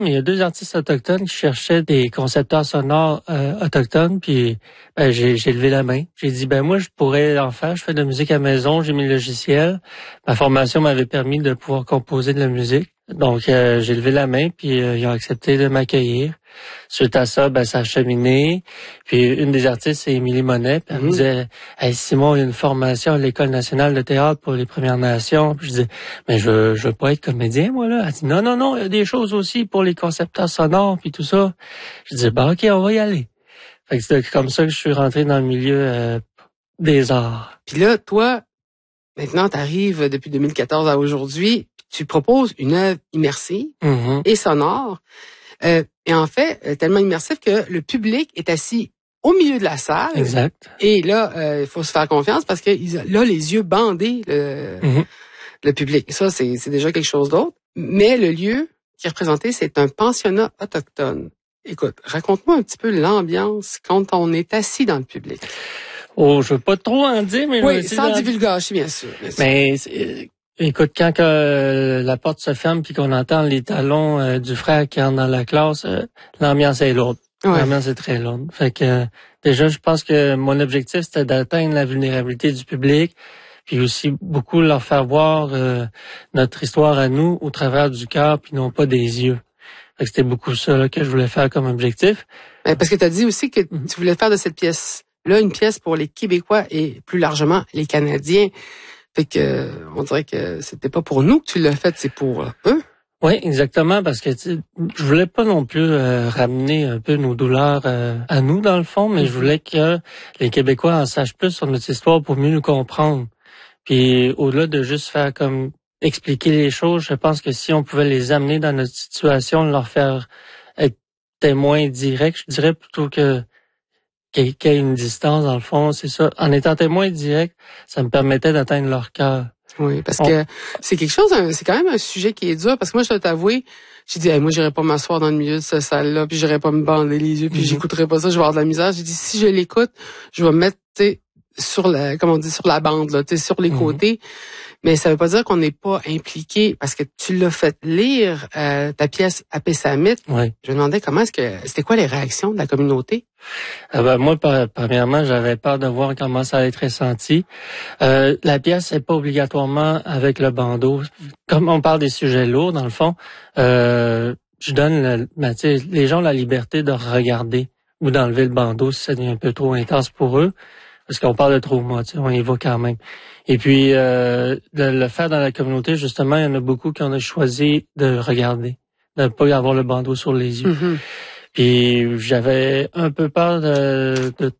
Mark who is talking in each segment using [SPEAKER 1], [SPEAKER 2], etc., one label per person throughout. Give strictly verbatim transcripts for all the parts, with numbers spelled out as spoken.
[SPEAKER 1] Mais il y a deux artistes autochtones qui cherchaient des concepteurs sonores euh, autochtones, puis ben, j'ai, j'ai levé la main. J'ai dit, ben moi, je pourrais en faire. Je fais de la musique à la maison, j'ai mis le logiciel. Ma formation m'avait permis de pouvoir composer de la musique. Donc, euh, j'ai levé la main, puis euh, ils ont accepté de m'accueillir. Suite à ça, ben ça a cheminé. Puis une des artistes, c'est Émilie Monet. Puis elle
[SPEAKER 2] Mmh.
[SPEAKER 1] me disait, hey, Simon, il y a une formation à l'École nationale de théâtre pour les Premières Nations. Puis je disais, mais je veux, je veux pas être comédien, moi, là. Elle dit, non, non, non, il y a des choses aussi pour les concepteurs sonores, puis tout ça. Je disais, bah ok, on va y aller. Fait que c'est comme ça que je suis rentré dans le milieu euh, des arts.
[SPEAKER 2] Puis là, toi, maintenant, tu arrives depuis deux mille quatorze à aujourd'hui, tu proposes une œuvre immersive
[SPEAKER 1] Mm-hmm.
[SPEAKER 2] et sonore. Euh, et en fait, euh, tellement immersif que le public est assis au milieu de la salle.
[SPEAKER 1] Exact.
[SPEAKER 2] Et là, il euh, faut se faire confiance parce que ils, là, les yeux bandés, le,
[SPEAKER 1] Mm-hmm.
[SPEAKER 2] le public. Ça, c'est, c'est déjà quelque chose d'autre. Mais le lieu qui est représenté, c'est un pensionnat autochtone. Écoute, raconte-moi un petit peu l'ambiance quand on est assis dans le public.
[SPEAKER 1] Oh, je veux pas trop en dire, mais...
[SPEAKER 2] Oui,
[SPEAKER 1] je
[SPEAKER 2] sans
[SPEAKER 1] dans...
[SPEAKER 2] divulgacher, bien sûr. Bien sûr.
[SPEAKER 1] Mais... C'est... Écoute, quand que, euh, la porte se ferme puis qu'on entend les talons euh, du frère qui entre dans la classe, euh, l'ambiance est lourde.
[SPEAKER 2] Ouais.
[SPEAKER 1] L'ambiance est très lourde. Fait que euh, déjà, je pense que mon objectif, c'était d'atteindre la vulnérabilité du public, puis aussi beaucoup leur faire voir euh, notre histoire à nous au travers du cœur, puis non pas des yeux. Fait que c'était beaucoup ça là, que je voulais faire comme objectif.
[SPEAKER 2] Ben, parce que tu as dit aussi que
[SPEAKER 1] Mm-hmm.
[SPEAKER 2] tu voulais faire de cette pièce-là une pièce pour les Québécois et plus largement les Canadiens. Fait que on dirait que c'était pas pour nous que tu l'as fait, c'est pour eux.
[SPEAKER 1] Oui, exactement, parce que je voulais pas non plus euh, ramener un peu nos douleurs euh, à nous dans le fond, mais mm-hmm. je voulais que les Québécois en sachent plus sur notre histoire pour mieux nous comprendre. Puis au-delà de juste faire comme expliquer les choses, je pense que si on pouvait les amener dans notre situation, leur faire être témoins directs, je dirais plutôt que qu'il y ait une distance dans le fond, c'est ça. En étant témoin direct, ça me permettait d'atteindre leur cœur.
[SPEAKER 2] Oui, parce
[SPEAKER 1] on...
[SPEAKER 2] que c'est quelque chose, c'est quand même un sujet qui est dur, parce que moi, je dois t'avouer, j'ai dit, hey, moi, j'irais pas m'asseoir dans le milieu de cette salle-là, puis j'irais pas me bander les yeux, puis mm-hmm. j'écouterais pas ça, je vais avoir de la misère. J'ai dit, si je l'écoute, je vais me mettre, tu sais, sur la, comment on dit, sur la bande, là, tu sais, sur les mm-hmm. côtés. Mais ça veut pas dire qu'on n'est pas impliqué, parce que tu l'as fait lire, euh, ta pièce à Pessamit.
[SPEAKER 1] Oui.
[SPEAKER 2] Je me demandais comment est-ce que, c'était quoi les réactions de la communauté?
[SPEAKER 1] Euh, ben, moi, premièrement, j'avais peur de voir comment ça allait être ressenti. Euh, la pièce n'est pas obligatoirement avec le bandeau. Comme on parle des sujets lourds, dans le fond, euh, je donne le, ben, les gens la liberté de regarder ou d'enlever le bandeau si ça devient un peu trop intense pour eux. Parce qu'on parle de trauma, on y va quand même. Et puis, euh, de le faire dans la communauté, justement, il y en a beaucoup qui ont choisi de regarder, de ne pas avoir le bandeau sur les yeux. Mm-hmm. Puis, j'avais un peu peur de, de,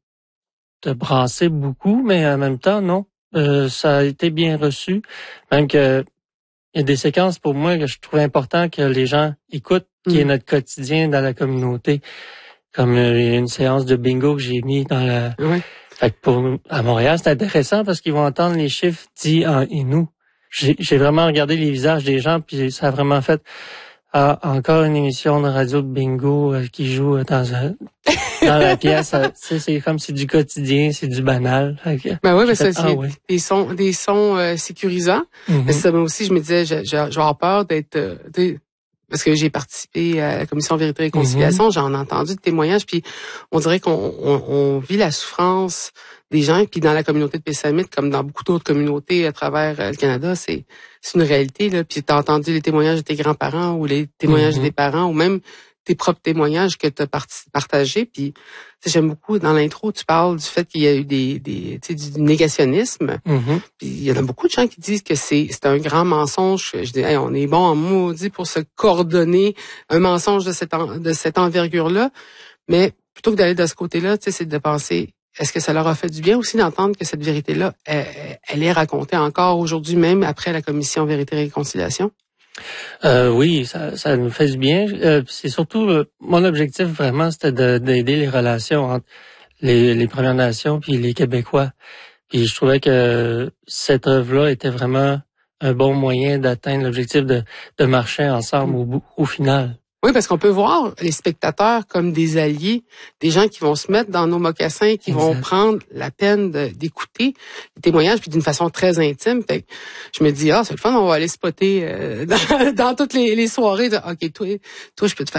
[SPEAKER 1] de brasser beaucoup, mais en même temps, non. Euh, ça a été bien reçu. Même que il y a des séquences pour moi que je trouve important que les gens écoutent, qui mm-hmm. est notre quotidien dans la communauté. Comme euh, une séance de bingo que j'ai mis dans la...
[SPEAKER 2] Oui.
[SPEAKER 1] Fait que pour, à Montréal, c'est intéressant parce qu'ils vont entendre les chiffres dits en Innu. J'ai, j'ai vraiment regardé les visages des gens, puis ça a vraiment fait ah, encore une émission de radio de bingo euh, qui joue dans un, dans la pièce. Euh, tu sais, c'est comme c'est du quotidien, c'est du banal. Fait que,
[SPEAKER 2] ben oui, mais ça, c'est
[SPEAKER 1] ah, ouais.
[SPEAKER 2] des sons, des sons euh, sécurisants. Mm-hmm. Mais ça, moi aussi, je me disais, je, je, je vais avoir peur d'être... Euh, parce que j'ai participé à la commission Vérité et Réconciliation, mm-hmm. j'en ai entendu de témoignages, puis on dirait qu'on on, on vit la souffrance des gens, puis dans la communauté de Pessamit, comme dans beaucoup d'autres communautés à travers le Canada, c'est c'est une réalité, là. Puis t'as entendu les témoignages de tes grands-parents ou les témoignages mm-hmm. des parents ou même tes propres témoignages que tu as partagés. Puis j'aime beaucoup, dans l'intro, tu parles du fait qu'il y a eu des, des tu sais, du négationnisme.
[SPEAKER 1] Mm-hmm.
[SPEAKER 2] Puis il y en a beaucoup de gens qui disent que c'est c'est un grand mensonge. Je dis, hey, on est bon en maudit pour se coordonner un mensonge de cette en, de cette envergure-là. Mais plutôt que d'aller de ce côté-là, tu sais, c'est de penser, est-ce que ça leur a fait du bien aussi d'entendre que cette vérité-là, elle, elle est racontée encore aujourd'hui, même après la commission Vérité et Réconciliation?
[SPEAKER 1] Euh, oui, ça, ça nous fait du bien. Euh, c'est surtout, euh, mon objectif vraiment, c'était de, d'aider les relations entre les, les Premières Nations puis les Québécois. Puis je trouvais que cette œuvre-là était vraiment un bon moyen d'atteindre l'objectif de, de marcher ensemble au, au final.
[SPEAKER 2] Oui, parce qu'on peut voir les spectateurs comme des alliés, des gens qui vont se mettre dans nos mocassins, qui exact. Vont prendre la peine de, d'écouter les témoignages, puis d'une façon très intime. Fait que je me dis, ah, c'est le fun, on va aller spotter euh, dans, dans toutes les, les soirées. De, OK, toi, toi, je peux te faire